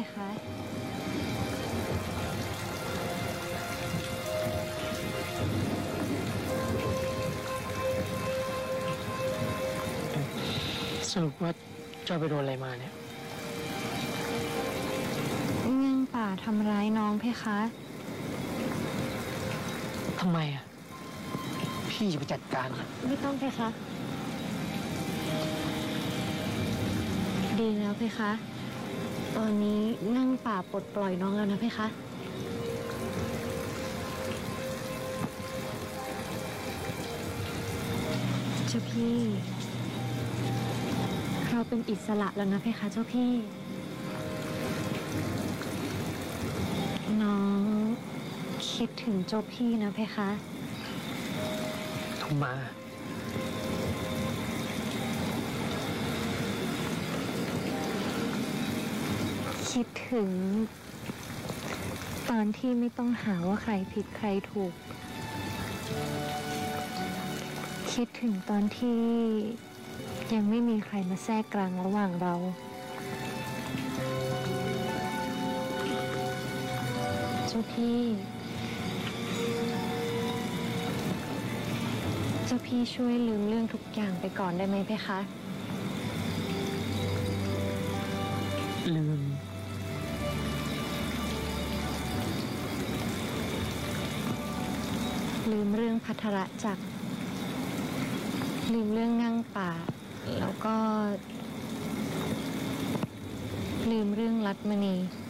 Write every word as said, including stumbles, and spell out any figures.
คะสรุปว่าเจ้าไปโดนอะไรมาเนี่ยเงื่องป่าทำร้ายน้องเพคะทำไมอ่ะพี่จะไปจัดการมันไม่ต้องเพคะ ดีแล้วเพคะ ตอนนี้นั่งป่าปลดปล่อยน้องแล้วนะเพคะ เจ้าพี่ เราเป็นอิสระแล้วนะเพคะเจ้าพี่ น้องคิดถึงเจ้าพี่นะเพคะทุมาคิดถึง ตอนที่ไม่ต้องหาว่าใครผิดใครถูก คิดถึงตอนที่ยังไม่มีใครมาแทรกกลางระหว่างเรา เจ้าพี่ เจ้าพี่ช่วยลืมเรื่องทุกอย่างไปก่อนได้ไหมเพคะลืมลืมเรื่องพัทรจักรลืมเรื่องงั่งป่า แล้วก็ ลืมเรื่องลัดมณี